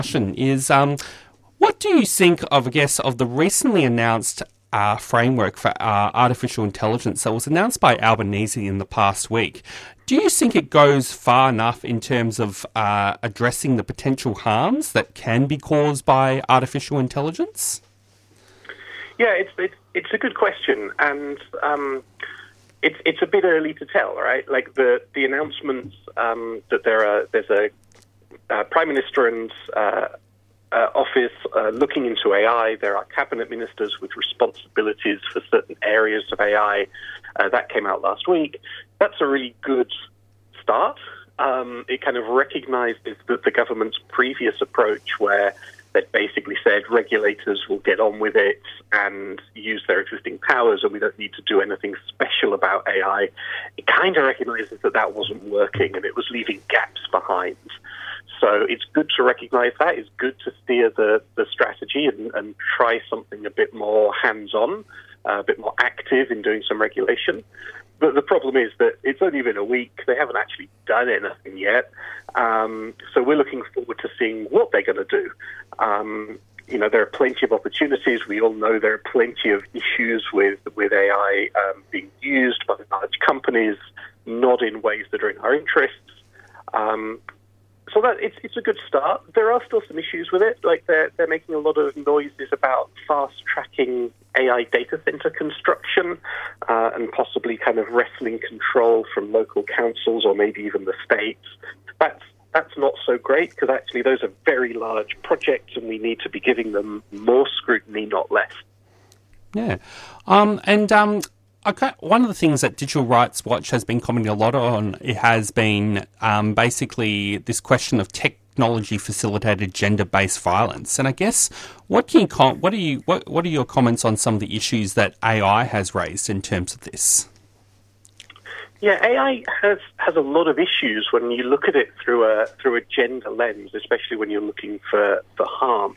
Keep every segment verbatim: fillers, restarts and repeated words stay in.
discussion is um, what do you think of, I guess, of the recently announced uh, framework for uh, artificial intelligence that was announced by Albanese in the past week? Do you think it goes far enough in terms of uh, addressing the potential harms that can be caused by artificial intelligence? Yeah, it's it's, it's a good question, and um, it's it's a bit early to tell, right? Like the the announcements um, that there are there's a uh, Prime Minister and uh, uh, office uh, looking into A I. There are cabinet ministers with responsibilities for certain areas of A I. Uh, that came out last week. That's a really good start. Um, it kind of recognises that the government's previous approach, where they basically said regulators will get on with it and use their existing powers and we don't need to do anything special about A I, it kind of recognises that that wasn't working and it was leaving gaps behind. So it's good to recognise that. It's good to steer the, the strategy and, and try something a bit more hands-on, uh, a bit more active in doing some regulation. But the problem is that it's only been a week. They haven't actually done anything yet. Um, so we're looking forward to seeing what they're going to do. Um, you know, there are plenty of opportunities. We all know there are plenty of issues with, with A I um, being used by large companies, not in ways that are in our interests. Um, so that it's it's a good start. There are still some issues with it. Like they're they're making a lot of noises about fast tracking A I data center construction uh, and possibly kind of wresting control from local councils or maybe even the states. That's that's not so great because actually those are very large projects and we need to be giving them more scrutiny, not less. Yeah, um, and um. Okay, one of the things that Digital Rights Watch has been commenting a lot on, it has been um, basically this question of technology-facilitated gender-based violence. And I guess what can you com- what are you what what are your comments on some of the issues that A I has raised in terms of this? Yeah, A I has has a lot of issues when you look at it through a through a gender lens, especially when you're looking for for harms.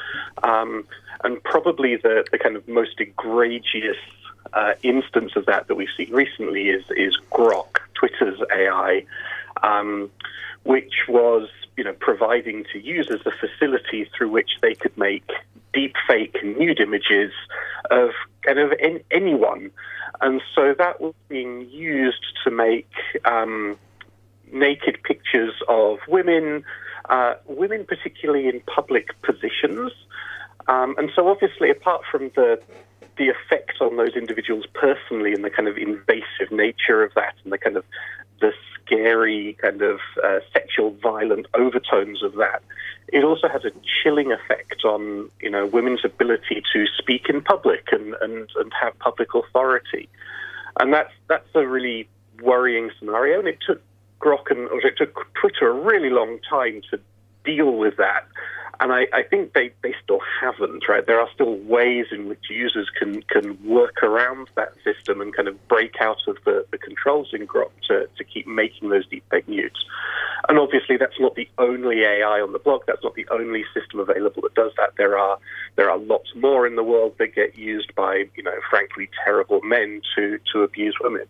Um, and probably the the kind of most egregious Uh, instance of that that we've seen recently is is Grok, Twitter's A I, um, which was you know providing to users a facility through which they could make deep fake nude images of kind of en- anyone, and so that was being used to make um, naked pictures of women, uh, women particularly in public positions, um, and so obviously apart from the the effect on those individuals personally and the kind of invasive nature of that and the kind of the scary kind of uh, sexual violent overtones of that, it also has a chilling effect on, you know, women's ability to speak in public and, and, and have public authority. And that's, that's a really worrying scenario. And it took Grok and, or it took Twitter a really long time to deal with that. And I, I think they, they still haven't, right? There are still ways in which users can, can work around that system and kind of break out of the, the controls in Grok to, to keep making those deepfake nudes. And obviously that's not the only A I on the block. That's not the only system available that does that. There are there are lots more in the world that get used by, you know, frankly, terrible men to, to abuse women.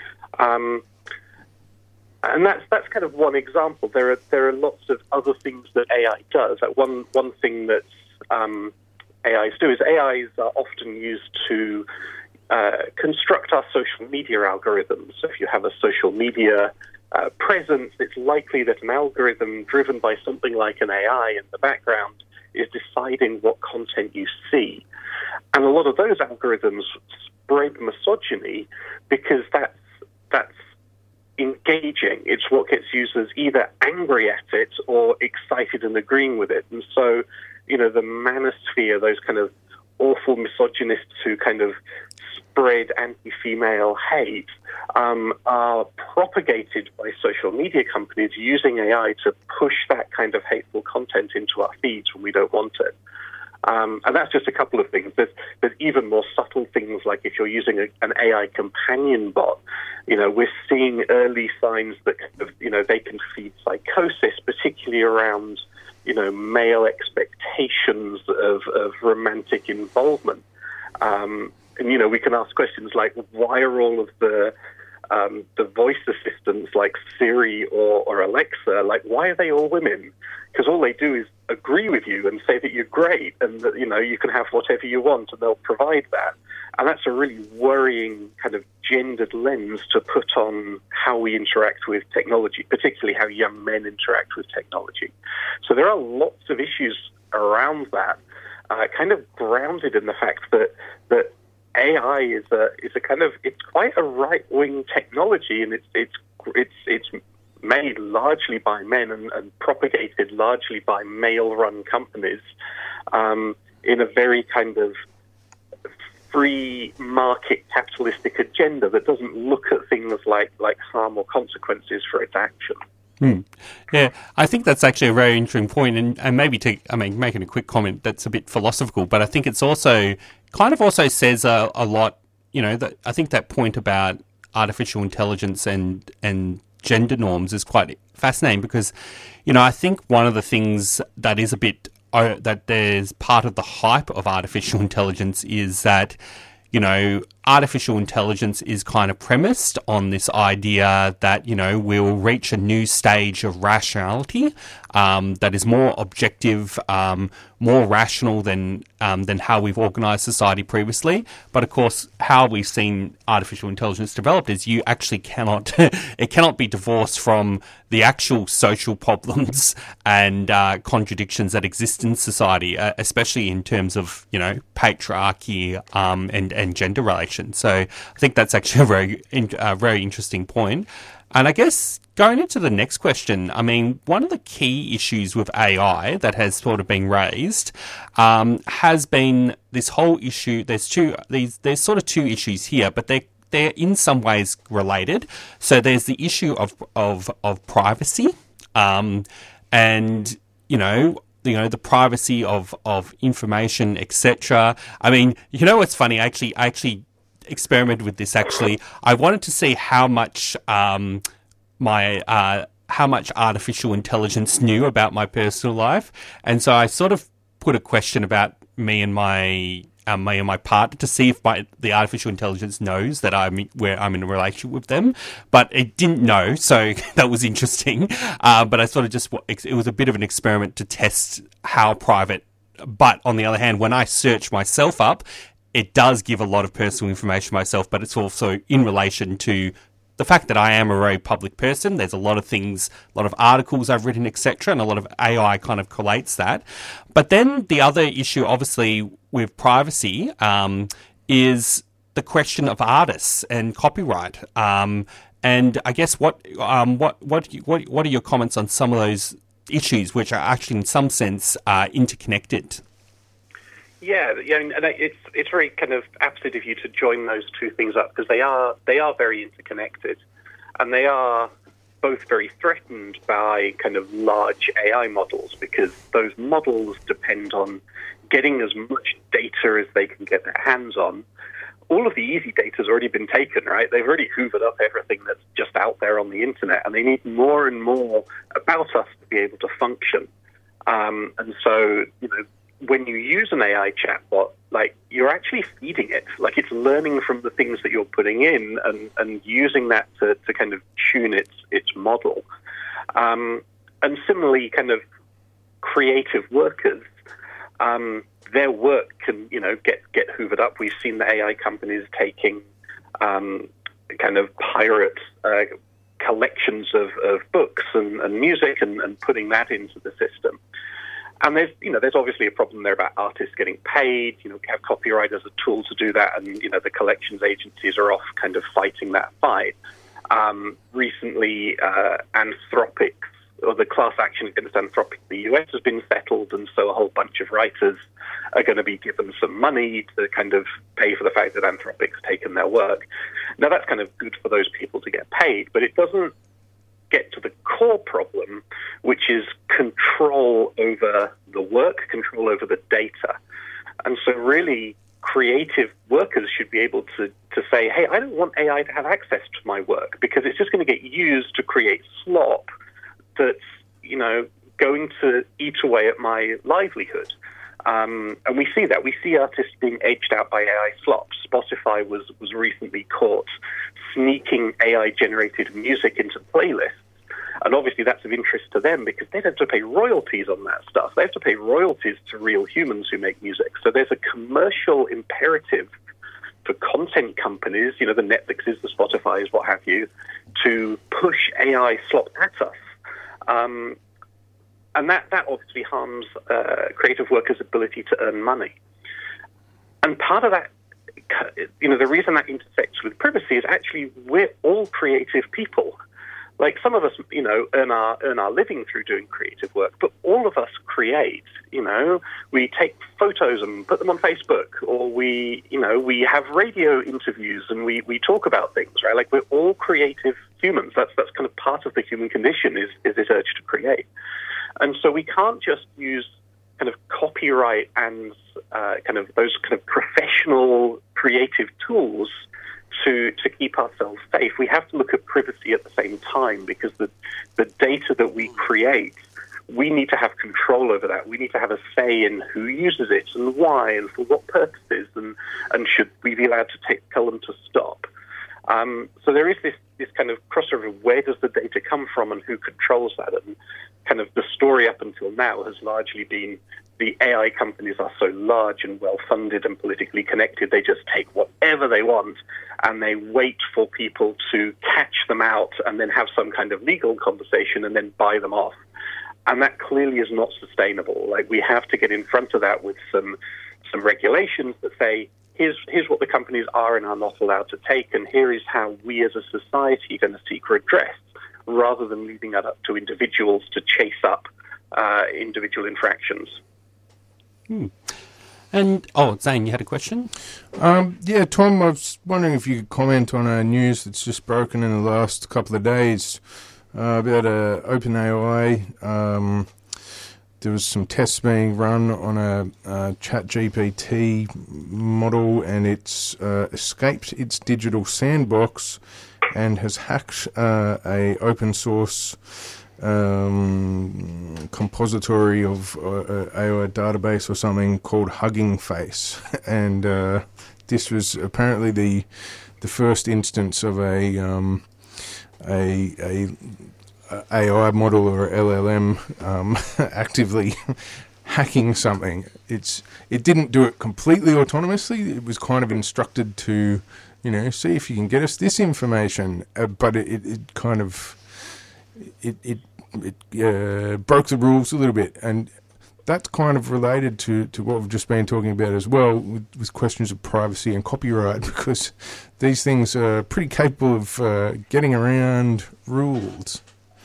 Um And that's that's kind of one example. There are there are lots of other things that A I does. Like one one thing that um, A Is do is A Is are often used to uh, construct our social media algorithms. So if you have a social media uh, presence, it's likely that an algorithm driven by something like an A I in the background is deciding what content you see. And a lot of those algorithms spread misogyny because that's that's engaging. It's what gets users either angry at it or excited and agreeing with it. And so, you know, the manosphere, those kind of awful misogynists who kind of spread anti-female hate, um, are propagated by social media companies using A I to push that kind of hateful content into our feeds when we don't want it. Um, and that's just a couple of things. There's, there's even more subtle things, like if you're using a, an A I companion bot, you know, we're seeing early signs that, kind of, you know, they can feed psychosis, particularly around, you know, male expectations of, of romantic involvement. Um, and, you know, we can ask questions like, why are all of the um, the voice assistants like Siri or, or Alexa, like, why are they all women? Because all they do is agree with you and say that you're great and that, you know, you can have whatever you want and they'll provide that. And that's a really worrying kind of gendered lens to put on how we interact with technology, particularly how young men interact with technology. So there are lots of issues around that, uh, kind of grounded in the fact that that A I is a is a kind of it's quite a right wing technology, and it's it's it's it's made largely by men and, and propagated largely by male run companies um, in a very kind of free market capitalistic agenda that doesn't look at things like, like harm or consequences for its action. Hmm. Yeah, I think that's actually a very interesting point, and, and maybe to, I mean, making a quick comment that's a bit philosophical, but I think it's also kind of also says a, a lot, you know, that I think that point about artificial intelligence and, and gender norms is quite fascinating because, you know, I think one of the things that is a bit Uh, that there's part of the hype of artificial intelligence is that, you know, artificial intelligence is kind of premised on this idea that, you know, we'll reach a new stage of rationality um, that is more objective, um, more rational than um, than how we've organised society previously. But of course, how we've seen artificial intelligence developed is you actually cannot, it cannot be divorced from the actual social problems and uh, contradictions that exist in society, uh, especially in terms of, you know, patriarchy um, and, and gender relations. So I think that's actually a very, uh, very interesting point. And I guess going into the next question, I mean, one of the key issues with A I that has sort of been raised um, has been this whole issue. There's two, these, there's sort of two issues here, but they're they're in some ways related. So there's the issue of of of privacy, um, and you know. You know, the privacy of, of information, et cetera. I mean, you know what's funny? I actually, I actually experimented with this. Actually, I wanted to see how much um, my uh, how much artificial intelligence knew about my personal life, and so I sort of put a question about me and my um, me and my partner to see if my the artificial intelligence knows that I'm where I'm in a relationship with them, but it didn't know, so that was interesting. Uh, but I sort of just it was a bit of an experiment to test how private. But on the other hand, when I search myself up, it does give a lot of personal information myself, but it's also in relation to the fact that I am a very public person. There's a lot of things, a lot of articles I've written, et cetera, and a lot of A I kind of collates that. But then the other issue, obviously, with privacy um, is the question of artists and copyright. Um, and I guess what um, what what what what are your comments on some of those issues, which are actually, in some sense, uh, interconnected? Yeah, yeah, and it's it's very kind of apposite of you to join those two things up because they are they are very interconnected, and they are both very threatened by kind of large A I models because those models depend on getting as much data as they can get their hands on. All of the easy data has already been taken, right? They've already hoovered up everything that's just out there on the internet, and they need more and more about us to be able to function. Um, and so, you know, when you use an A I chatbot, like, you're actually feeding it. Like, it's learning from the things that you're putting in and, and using that to, to kind of tune its its model. Um, and similarly, kind of creative workers, um, their work can, you know, get, get hoovered up. We've seen the A I companies taking um, kind of pirate uh, collections of, of books and, and music and, and putting that into the system. And there's, you know, there's obviously a problem there about artists getting paid. You know, we have copyright as a tool to do that, and you know, the collections agencies are off kind of fighting that fight. Um, recently, uh, Anthropic, or the class action against Anthropic, in the U S has been settled, and so a whole bunch of writers are going to be given some money to kind of pay for the fact that Anthropic's taken their work. Now, that's kind of good for those people to get paid, but it doesn't get to the core problem, which is control over the work, control over the data. And so really, creative workers should be able to, to say, hey, I don't want A I to have access to my work because it's just going to get used to create slop that's, you know, going to eat away at my livelihood. Um, and we see that. We see artists being aged out by A I slop. Spotify was, was recently caught sneaking A I-generated music into playlists And obviously that's of interest to them because they have to pay royalties on that stuff. They have to pay royalties to real humans who make music. So there's a commercial imperative for content companies, you know, the Netflixes, the Spotifys, what have you, to push A I slop at us. Um, and that, that obviously harms uh, creative workers' ability to earn money. And part of that, you know, the reason that intersects with privacy is actually we're all creative people. Like some of us, you know, earn our earn our living through doing creative work, but all of us create. You know, we take photos and put them on Facebook, or we, you know, we have radio interviews and we, we talk about things, right? Like we're all creative humans. That's that's kind of part of the human condition is is this urge to create, and so we can't just use kind of copyright and uh, kind of those kind of professional creative tools to to keep ourselves safe. We have to look at privacy at the same time because the the data that we create, we need to have control over that. We need to have a say in who uses it and why and for what purposes, and, and should we be allowed to take, tell them to stop. Um, so there is this, this kind of crossover of where does the data come from and who controls that. And kind of the story up until now has largely been the A I companies are so large and well-funded and politically connected, they just take whatever they want and they wait for people to catch them out and then have some kind of legal conversation and then buy them off. And that clearly is not sustainable. Like, we have to get in front of that with some some regulations that say, here's here's what the companies are and are not allowed to take, and here is how we as a society are going to seek redress, rather than leaving that up to individuals to chase up uh, individual infractions. Hmm. And, oh, Zane, you had a question? Um, yeah, Tom, I was wondering if you could comment on a news that's just broken in the last couple of days uh, about uh, OpenAI. Um, there was some tests being run on a, a ChatGPT model, and it's uh, escaped its digital sandbox and has hacked uh, a open source um, compository of uh, A I database or something called Hugging Face, and uh, this was apparently the the first instance of a um, a, a A I model or L L M um, actively hacking something. It's it didn't do it completely autonomously. It was kind of instructed to, you know, see if you can get us this information, uh, but it, it, it kind of it it it uh, broke the rules a little bit, and that's kind of related to, to what we've just been talking about as well, with, with questions of privacy and copyright, because these things are pretty capable of uh, getting around rules.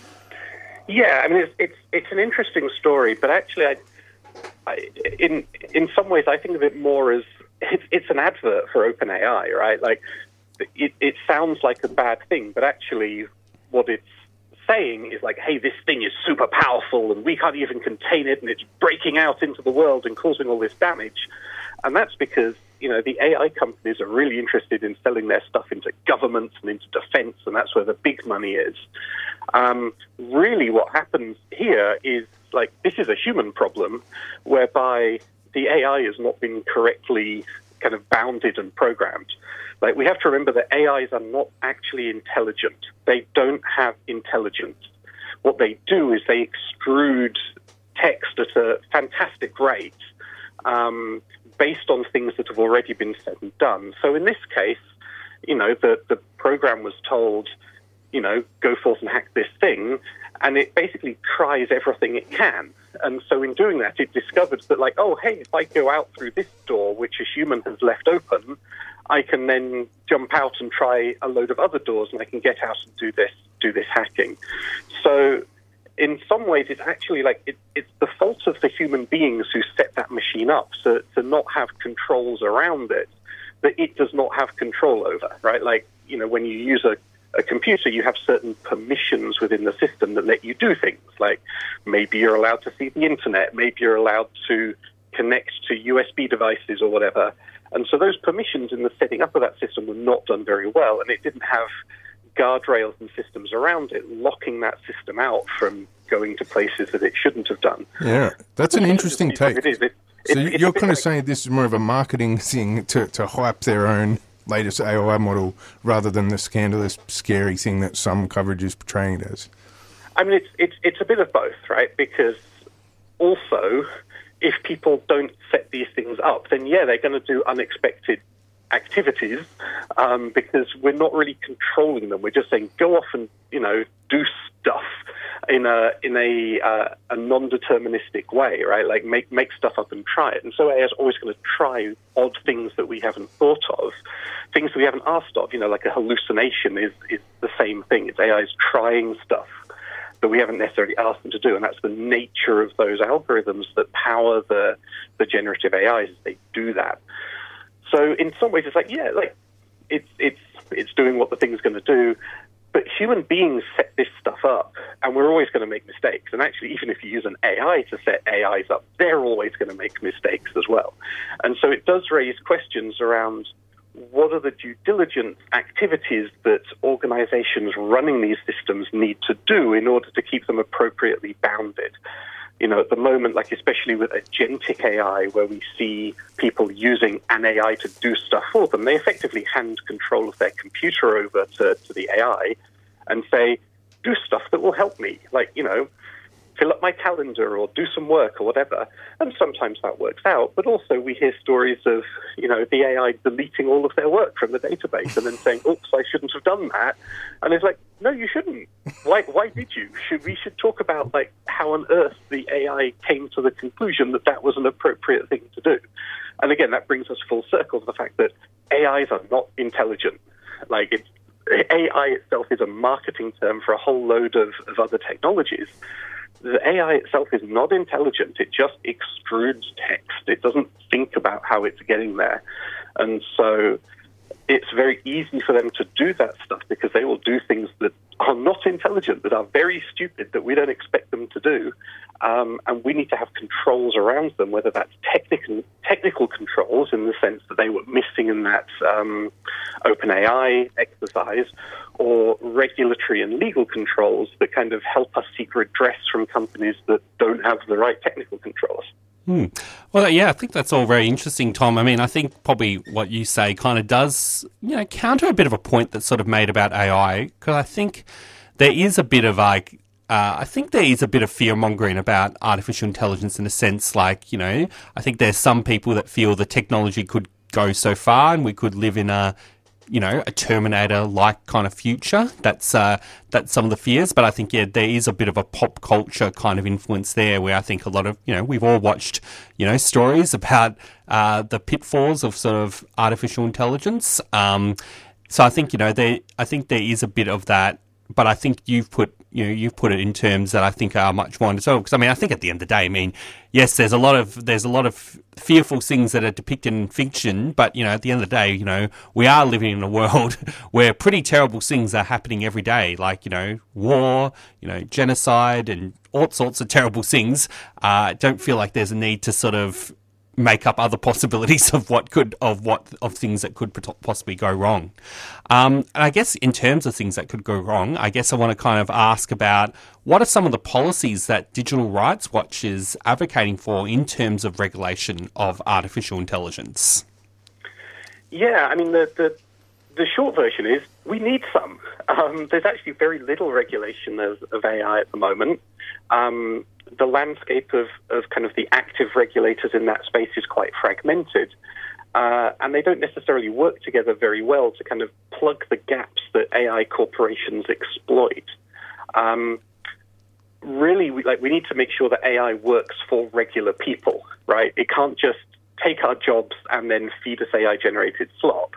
Yeah, I mean, it's it's, it's an interesting story, but actually, I, I, in in some ways, I think of it more as it's it's an advert for OpenAI, right? Like, it it sounds like a bad thing, but actually, what it's saying is like, hey, this thing is super powerful, and we can't even contain it, and it's breaking out into the world and causing all this damage. And that's because, you know, the A I companies are really interested in selling their stuff into governments and into defense, and that's where the big money is. Um, really what happens here is, like, this is a human problem whereby the A I has not been correctly kind of bounded and programmed. Like, we have to remember that A Is are not actually intelligent. They don't have intelligence. What they do is they extrude text at a fantastic rate, um, based on things that have already been said and done. So in this case, you know, the, the program was told, you know, go forth and hack this thing, and it basically tries everything it can. And so in doing that, it discovered that, like, oh, hey, if I go out through this door, which a human has left open, I can then jump out and try a load of other doors, and I can get out and do this, do this hacking. So in some ways, it's actually like it, it's the fault of the human beings who set that machine up to, to not have controls around it that it does not have control over, right? Like, you know, when you use a a computer, you have certain permissions within the system that let you do things. Like, maybe you're allowed to see the internet, maybe you're allowed to connect to U S B devices or whatever. And so those permissions in the setting up of that system were not done very well, and it didn't have guardrails and systems around it, locking that system out from going to places that it shouldn't have done. Yeah, that's an interesting take. It is. It, so it, you're kind of like, saying this is more of a marketing thing to, to hype their own latest A I model rather than the scandalous, scary thing that some coverage is portraying it as. I mean, it's it's it's a bit of both, right? Because also, if people don't set these things up, then yeah, they're going to do unexpected activities um, because we're not really controlling them. We're just saying go off and you know do stuff in a in a uh, a non-deterministic way, right? Like make make stuff up and try it. And so A I is always going to try odd things that we haven't thought of, things that we haven't asked of. You know, like a hallucination is is the same thing. It's A I is trying stuff that we haven't necessarily asked them to do, and that's the nature of those algorithms that power the the generative A Is. They do that. So in some ways, it's like yeah, like it's it's it's doing what the thing's going to do. But human beings set this stuff up, and we're always going to make mistakes. And actually, even if you use an A I to set A Is up, they're always going to make mistakes as well. And so it does raise questions around what are the due diligence activities that organizations running these systems need to do in order to keep them appropriately bounded. You know, at the moment, like especially with agentic A I, where we see people using an A I to do stuff for them, they effectively hand control of their computer over to, to the A I and say, do stuff that will help me. Like, you know, fill up my calendar or do some work or whatever. And sometimes that works out. But also we hear stories of, you know, the A I deleting all of their work from the database and then saying, oops, I shouldn't have done that. And it's like, no, you shouldn't. Why Why did you? Should We should talk about, like, how on earth the A I came to the conclusion that that was an appropriate thing to do. And again, that brings us full circle to the fact that A Is are not intelligent. Like, it's, A I itself is a marketing term for a whole load of, of other technologies. The A I itself is not intelligent. It just extrudes text. It doesn't think about how it's getting there. And so it's very easy for them to do that stuff because they will do things that are not intelligent, that are very stupid, that we don't expect them to do. Um, and we need to have controls around them, whether that's technical technical controls in the sense that they were missing in that um, OpenAI exercise, or regulatory and legal controls that kind of help us seek redress from companies that don't have the right technical controls. Hmm. Well, yeah, I think that's all very interesting, Tom. I mean, I think probably what you say kind of does, you know, counter a bit of a point that's sort of made about A I, because I think there is a bit of like, uh, I think there is a bit of fear-mongering about artificial intelligence in a sense, like, you know, I think there's some people that feel the technology could go so far and we could live in a, you know, a Terminator-like kind of future. That's uh, that's some of the fears. But I think, yeah, there is a bit of a pop culture kind of influence there where I think a lot of, you know, we've all watched, you know, stories about uh, the pitfalls of sort of artificial intelligence. Um, so I think, you know, there, I think there is a bit of that. But I think you've put, you know, you've put it in terms that I think are much more understandable. Because I mean, I think at the end of the day, I mean, yes, there's a lot of there's a lot of fearful things that are depicted in fiction, but you know, at the end of the day, you know, we are living in a world where pretty terrible things are happening every day, like you know, war, you know, genocide, and all sorts of terrible things. I uh, don't feel like there's a need to sort of make up other possibilities of what could of what of things that could possibly go wrong. Um, and I guess in terms of things that could go wrong, I guess I want to kind of ask about what are some of the policies that Digital Rights Watch is advocating for in terms of regulation of artificial intelligence? Yeah, I mean, the the, the short version is we need some. Um, there's actually very little regulation of, of A I at the moment. Um, the landscape of, of kind of the active regulators in that space is quite fragmented. Uh, and they don't necessarily work together very well to kind of plug the gaps that A I corporations exploit. Um, really, we, like, we need to make sure that A I works for regular people, right? It can't just take our jobs and then feed us A I-generated slop.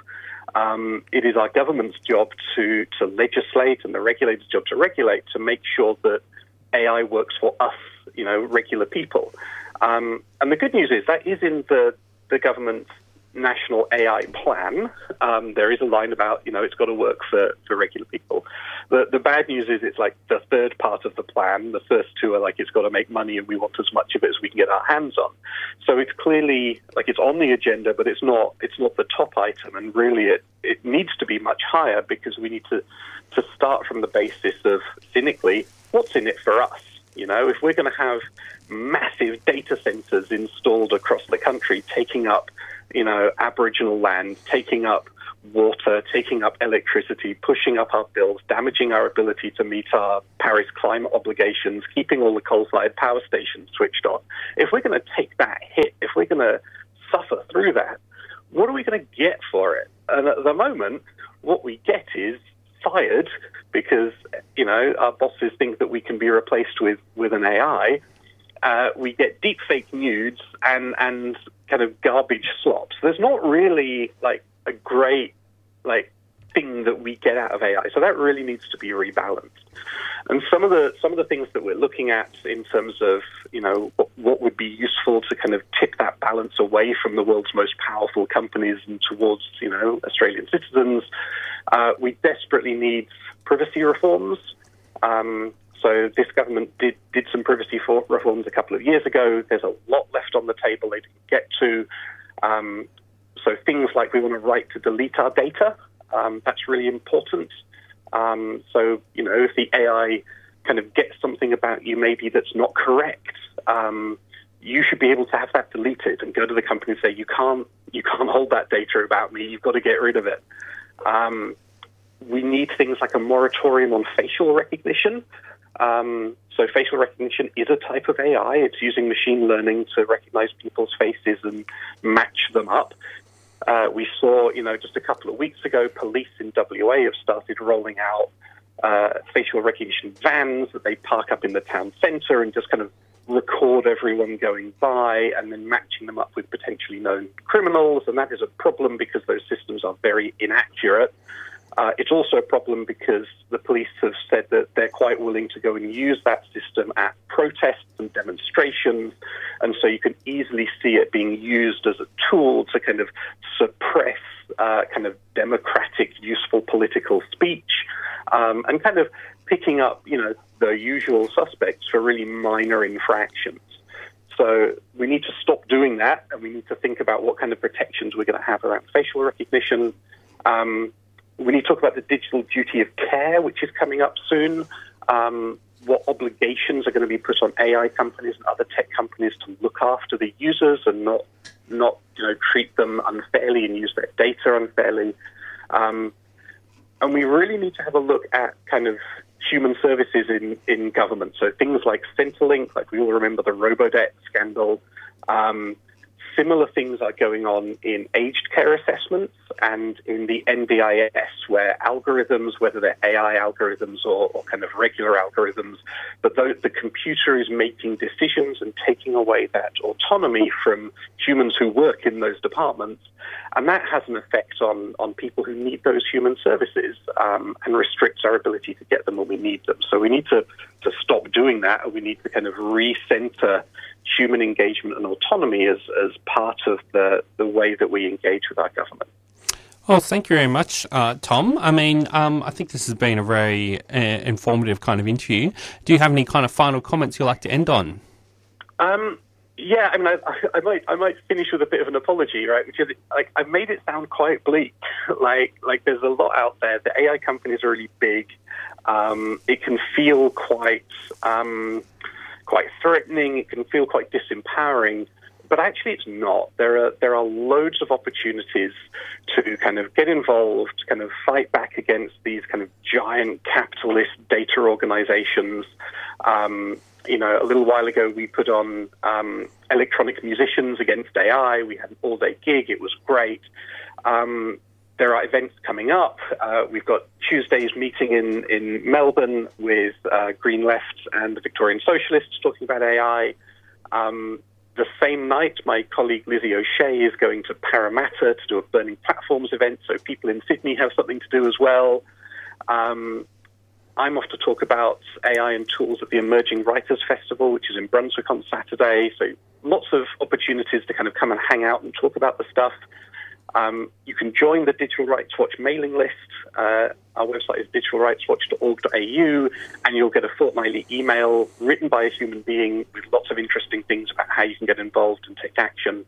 Um, it is our government's job to, to legislate and the regulator's job to regulate to make sure that A I works for us, you know, regular people. Um, and the good news is that is in the, the government's national A I plan. Um, there is a line about, you know, it's got to work for, for regular people. The, the bad news is it's like the third part of the plan. The first two are like it's got to make money and we want as much of it as we can get our hands on. So it's clearly like it's on the agenda, but it's not it's not the top item. And really it, it needs to be much higher because we need to, to start from the basis of, cynically, what's in it for us? You know, if we're going to have massive data centers installed across the country, taking up, you know, Aboriginal land, taking up water, taking up electricity, pushing up our bills, damaging our ability to meet our Paris climate obligations, keeping all the coal-fired power stations switched on. If we're going to take that hit, if we're going to suffer through that, what are we going to get for it? And at the moment, what we get is fired because, you know, our bosses think that we can be replaced with, with an A I. Uh, we get deep fake news and, and kind of garbage slops. There's not really, like, a great, like, thing that we get out of A I. So that really needs to be rebalanced. And some of the some of the things that we're looking at in terms of, you know, what, what would be useful to kind of tip that balance away from the world's most powerful companies and towards, you know, Australian citizens, uh, we desperately need privacy reforms. Um, so this government did, did some privacy for reforms a couple of years ago. There's a lot left on the table they didn't get to. Um, so things like we want a right to delete our data. Um, that's really important. Um, so, you know, if the A I kind of gets something about you maybe that's not correct, um, you should be able to have that deleted and go to the company and say, you can't, you can't hold that data about me. You've got to get rid of it. Um, we need things like a moratorium on facial recognition. Um, so facial recognition is a type of A I. It's using machine learning to recognize people's faces and match them up. Uh, we saw, you know, just a couple of weeks ago, police in W A have started rolling out uh, facial recognition vans that they park up in the town centre and just kind of record everyone going by and then matching them up with potentially known criminals. And that is a problem because those systems are very inaccurate. Uh, it's also a problem because the police have said that they're quite willing to go and use that system at protests and demonstrations. And so you can easily see it being used as a tool to kind of suppress uh, kind of democratic, useful political speech um, and kind of picking up, you know, the usual suspects for really minor infractions. So we need to stop doing that, and we need to think about what kind of protections we're going to have around facial recognition. Um, we need to talk about the digital duty of care, which is coming up soon. Um, what obligations are going to be put on A I companies and other tech companies to look after the users and not, not you know, treat them unfairly and use their data unfairly. Um, and we really need to have a look at kind of human services in, in government. So things like Centrelink, like we all remember the Robodebt scandal. Um, similar things are going on in aged care assessments and in the N D I S, where algorithms, whether they're A I algorithms or, or kind of regular algorithms, but the, the computer is making decisions and taking away that autonomy from humans who work in those departments. And that has an effect on, on people who need those human services um, and restricts our ability to get them when we need them. So we need to, to stop doing that, and we need to kind of recenter human engagement and autonomy as, as part of the, the way that we engage with our government. Well, thank you very much, uh, Tom. I mean, um, I think this has been a very uh, informative kind of interview. Do you have any kind of final comments you'd like to end on? Um, yeah, I mean, I, I might, I might finish with a bit of an apology, right? Which is, like, I've made it sound quite bleak. like, like there's a lot out there. The A I companies are really big. Um, it can feel quite, um, quite threatening. It can feel quite disempowering. But actually, it's not. There are there are loads of opportunities to kind of get involved, to kind of fight back against these kind of giant capitalist data organizations. Um, you know, a little while ago, we put on um, electronic musicians against A I. We had an all-day gig. It was great. Um, there are events coming up. Uh, we've got Tuesday's meeting in, in Melbourne with uh, Green Left and the Victorian Socialists talking about A I. Um, The same night, my colleague Lizzie O'Shea is going to Parramatta to do a Burning Platforms event, so people in Sydney have something to do as well. Um, I'm off to talk about A I and tools at the Emerging Writers Festival, which is in Brunswick on Saturday. So lots of opportunities to kind of come and hang out and talk about the stuff. Um, you can join the Digital Rights Watch mailing list. Uh, our website is digital rights watch dot org dot a u, and you'll get a fortnightly email written by a human being with lots of interesting things about how you can get involved and take action.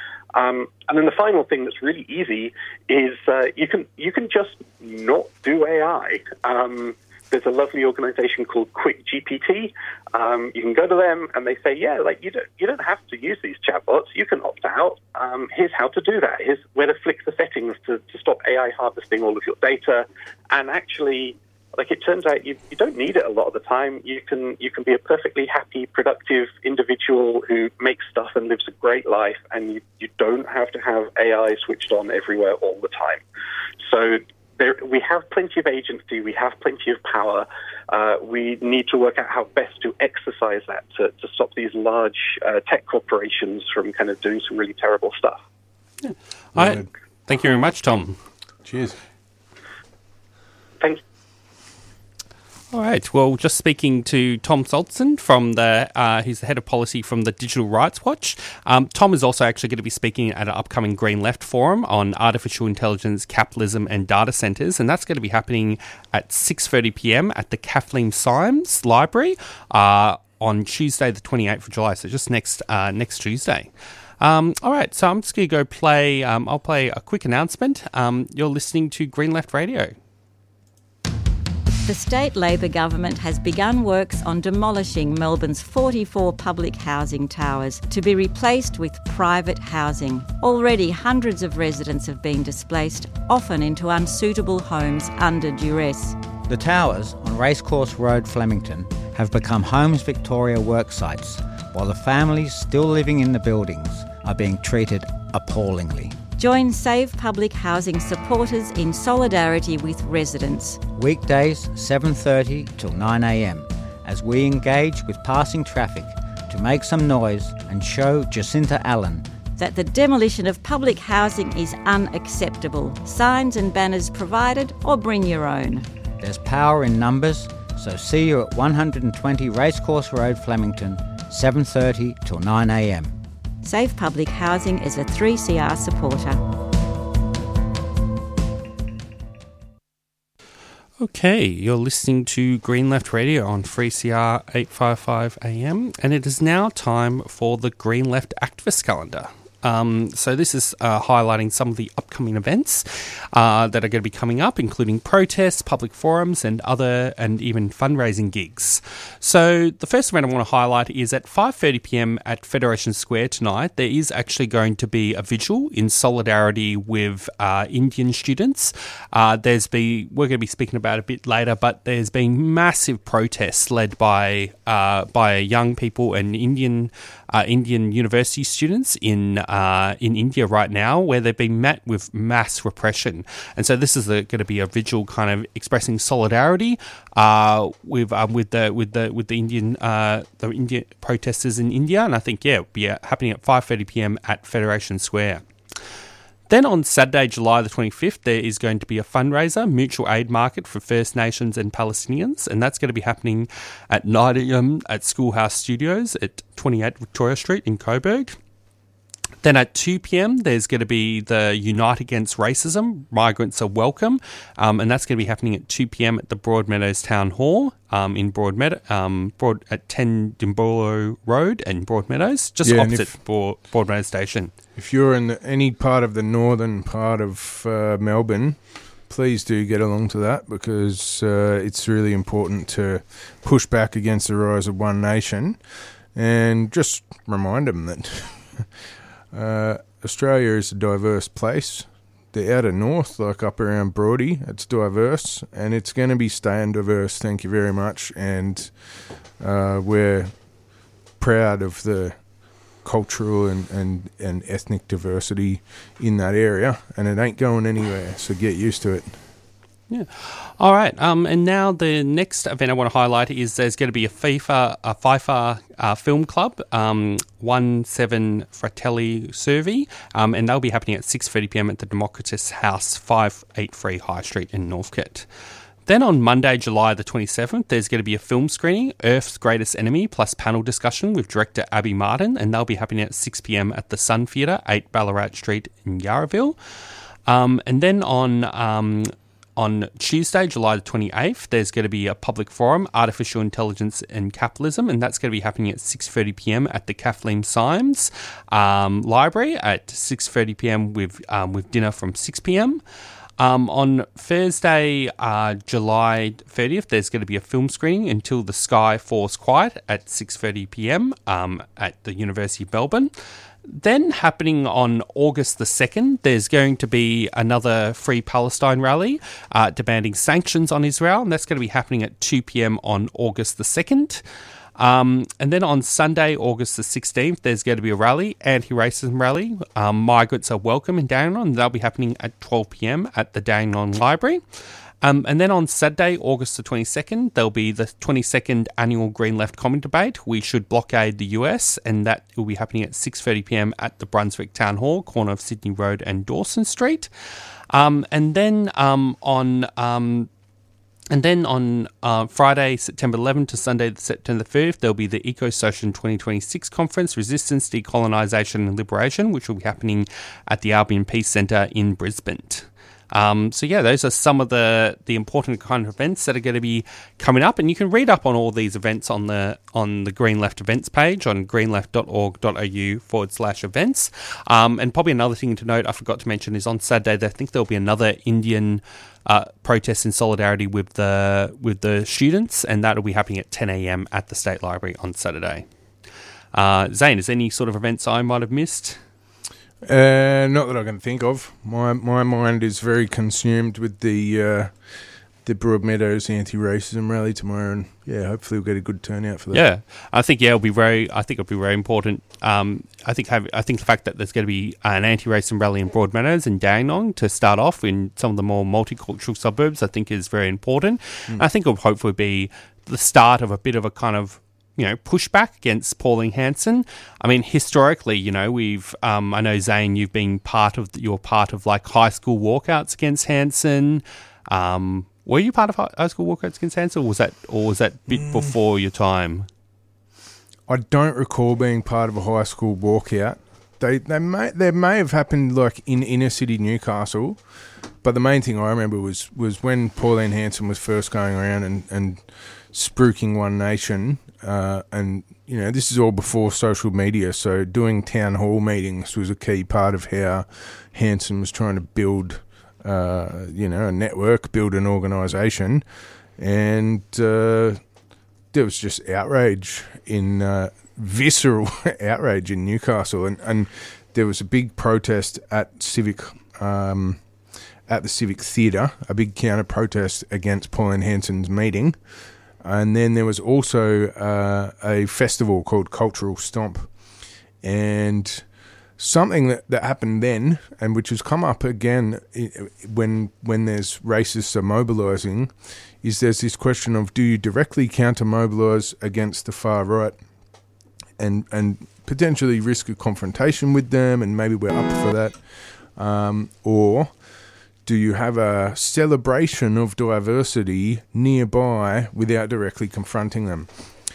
Um, and then the final thing that's really easy is uh, you can you can just not do A I. Um, there's a lovely organisation called Quick G P T. Um, you can go to them and they say, yeah, like you don't you don't have to use these chatbots. You can opt out. Um, here's how to do that. Here's where to flick the settings to, to stop A I harvesting all of your data. And actually, like it turns out, you, you don't need it a lot of the time. You can you can be a perfectly happy, productive individual who makes stuff and lives a great life, and you, you don't have to have A I switched on everywhere all the time. So there, we have plenty of agency, we have plenty of power. Uh, we need to work out how best to exercise that to, to stop these large uh, tech corporations from kind of doing some really terrible stuff. Yeah. All right. Thank you very much, Tom. Cheers. Thanks. All right. Well, just speaking to Tom Saltzman from the, uh, he's the head of policy from the Digital Rights Watch. Um, Tom is also actually going to be speaking at an upcoming Green Left forum on artificial intelligence, capitalism, and data centres, and that's going to be happening at six thirty p m at the Kathleen Symes Library uh, on Tuesday, the twenty-eighth of July. So just next uh, next Tuesday. Um, all right. So I'm just going to go play. Um, I'll play a quick announcement. Um, you're listening to Green Left Radio. The state Labor government has begun works on demolishing Melbourne's forty-four public housing towers to be replaced with private housing. Already hundreds of residents have been displaced, often into unsuitable homes under duress. The towers on Racecourse Road, Flemington, have become Homes Victoria work sites, while the families still living in the buildings are being treated appallingly. Join Save Public Housing supporters in solidarity with residents. Weekdays seven thirty till nine a m as we engage with passing traffic to make some noise and show Jacinta Allen that the demolition of public housing is unacceptable. Signs and banners provided, or bring your own. There's power in numbers, so see you at one twenty Racecourse Road, Flemington, seven thirty till nine a m. Save Public Housing is a three C R supporter. Okay, you're listening to Green Left Radio on three C R eight fifty-five A M, and it is now time for the Green Left Activist Calendar. Um, so this is uh, highlighting some of the upcoming events uh, that are going to be coming up, including protests, public forums, and other and even fundraising gigs. So the first event I want to highlight is at five thirty p m at Federation Square tonight. There is actually going to be a vigil in solidarity with uh, Indian students. Uh, there's be we're going to be speaking about it a bit later, but there's been massive protests led by uh, by young people and Indian uh, Indian university students in. Uh, in India right now, where they've been met with mass repression. And so this is going to be a vigil kind of expressing solidarity uh, with um, with the with the with the Indian uh, the Indian protesters in India. And I think yeah, it'll be uh, happening at five thirty p m at Federation Square. Then on Saturday, July the twenty-fifth, there is going to be a fundraiser, mutual aid market for First Nations and Palestinians, and that's going to be happening at nine a m at Schoolhouse Studios at twenty-eight Victoria Street in Coburg. Then at two p m, there's going to be the Unite Against Racism, Migrants Are Welcome, um, and that's going to be happening at two p m at the Broadmeadows Town Hall um, in Broadmeadows, um, Broad, at ten Dimbolo Road in Broadmeadows, just yeah, Yeah, opposite if, Broad, Broadmeadows Station. if you're in the, any part of the northern part of uh, Melbourne, please do get along to that, because uh, it's really important to push back against the rise of One Nation and just remind them that... Uh, Australia is a diverse place. The outer north, like up around Broady, it's diverse, and it's going to be staying diverse, thank you very much. And uh, we're proud of the cultural and, and, and ethnic diversity in that area, and it ain't going anywhere, so get used to it. Yeah. All right. Um, and now the next event I want to highlight is there's going to be a FIFA, a FIFA uh, film club, um, one seven Fratelli Servi, um, and they'll be happening at six thirty p m at the Democritus House, five eighty-three High Street in Northcote. Then on Monday, July the twenty-seventh, there's going to be a film screening, Earth's Greatest Enemy, plus panel discussion with director Abby Martin, and they'll be happening at six p m at the Sun Theatre, eight Ballarat Street in Yarraville. Um, and then on... Um, On Tuesday, July the twenty-eighth, there's going to be a public forum, Artificial Intelligence and Capitalism, and that's going to be happening at six thirty p m at the Kathleen Symes um, Library at six thirty p m with um, with dinner from six p m. Um, on Thursday, uh, July thirtieth, there's going to be a film screening, Until the Sky Falls Quiet, at six thirty p.m. Um, at the University of Melbourne. Then happening on August the second, there's going to be another Free Palestine rally uh, demanding sanctions on Israel, and that's going to be happening at two p.m. on August the second. Um, and then on Sunday, August the sixteenth, there's going to be a rally, anti-racism rally. Um, migrants are welcome in Dandenong, and that'll be happening at twelve p.m. at the Dandenong Library. Um, and then on Saturday, August the twenty-second, there'll be the twenty-second annual Green Left Common Debate. We should blockade the U S, and that will be happening at six thirty p.m. at the Brunswick Town Hall, corner of Sydney Road and Dawson Street. Um, and then um, on um, and then on uh, Friday, September eleventh to Sunday, September thirtieth, there'll be the EcoSocian twenty twenty-six conference, Resistance, Decolonisation and Liberation, which will be happening at the Albion Peace Centre in Brisbane. Um, so yeah, those are some of the, the important kind of events that are going to be coming up, and you can read up on all these events on the on the Green Left events page on greenleft.org.au forward slash events. Um, and probably another thing to note I forgot to mention is on Saturday I think there'll be another Indian uh, protest in solidarity with the with the students, and that'll be happening at ten a.m. at the State Library on Saturday. Uh, Zane, is there any sort of events I might have missed? Uh, not that I can think of. My my mind is very consumed with the uh, the Broadmeadows anti-racism rally tomorrow, and yeah, hopefully we'll get a good turnout for that. Yeah, I think yeah, it'll be very. I think it'll be very important. Um, I think have, I think the fact that there's going to be an anti-racism rally in Broadmeadows and Dandenong to start off in some of the more multicultural suburbs, I think is very important. Mm. I think it'll hopefully be the start of a bit of a kind of, you know, pushback against Pauline Hanson. I mean, historically, you know, we've, um, I know, Zane, you've been part of, you're part of like high school walkouts against Hanson. Um, were you part of high school walkouts against Hanson, or was that, or was that a bit mm. before your time? I don't recall being part of a high school walkout. They, they may, they may have happened like in inner city Newcastle, but the main thing I remember was, was when Pauline Hanson was first going around and, and spruiking One Nation. Uh, and, you know, this is all before social media, so doing town hall meetings was a key part of how Hanson was trying to build, uh, you know, a network, build an organisation. And uh, there was just outrage in, uh, visceral outrage in Newcastle. And, and there was a big protest at Civic, um, at the Civic Theatre, a big counter-protest against Pauline Hanson's meeting. And then there was also uh, a festival called Cultural Stomp. And something that, that happened then, and which has come up again when when there's racists are mobilising, is there's this question of, do you directly counter-mobilise against the far right and, and potentially risk a confrontation with them, and maybe we're up for that, um, or do you have a celebration of diversity nearby without directly confronting them?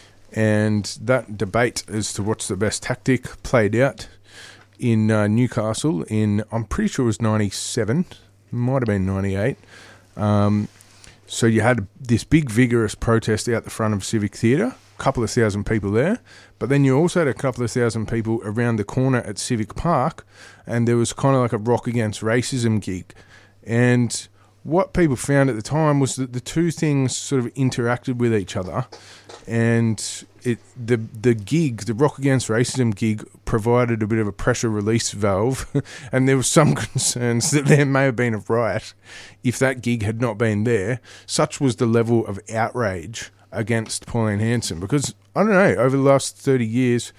And that debate as to what's the best tactic played out in uh, Newcastle in, I'm pretty sure it was ninety-seven, might have been ninety-eight. Um, so you had this big vigorous protest out the front of Civic Theatre, a couple of thousand people there, but then you also had a couple of thousand people around the corner at Civic Park, and there was kind of like a Rock Against Racism gig. And what people found at the time was that the two things sort of interacted with each other, and it the the gig, the Rock Against Racism gig, provided a bit of a pressure release valve, and there was some concerns that there may have been a riot if that gig had not been there. Such was the level of outrage against Pauline Hanson, because, I don't know, over the last thirty years,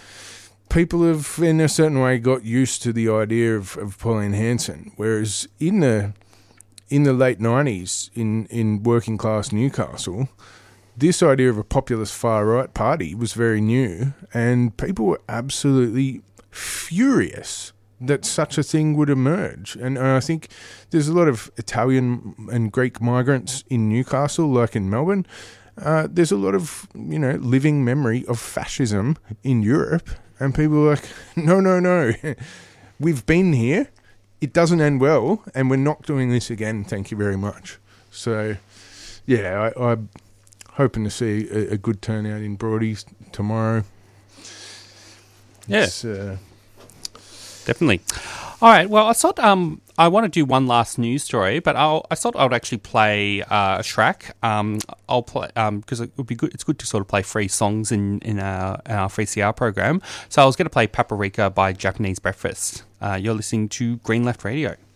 people have, in a certain way, got used to the idea of, of Pauline Hanson, whereas in the in the late nineties, in, in working class Newcastle, this idea of a populist far right party was very new, and people were absolutely furious that such a thing would emerge. And I think there's a lot of Italian and Greek migrants in Newcastle, like in Melbourne. Uh, there's a lot of, you know, living memory of fascism in Europe. And people are like, no, no, no, we've been here, it doesn't end well, and we're not doing this again, thank you very much. So, yeah, I, I'm hoping to see a, a good turnout in Broadies tomorrow. Yeah, uh, definitely. All right, well, I thought um, I want to do one last news story, but I'll, I thought I would actually play uh, a track. Um, I'll play because um, it would be good. It's good to sort of play free songs in in our, in our three C R program. So I was going to play Paprika by Japanese Breakfast. Uh, you're listening to Green Left Radio.